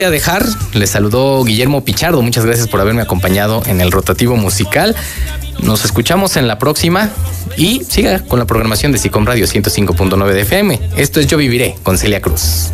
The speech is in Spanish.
a dejar. Les saludó Guillermo Pichardo. Muchas gracias por haberme acompañado en el rotativo musical. Nos escuchamos en la próxima y siga con la programación de SICOM Radio 105.9 de FM. Esto es Yo Viviré con Celia Cruz.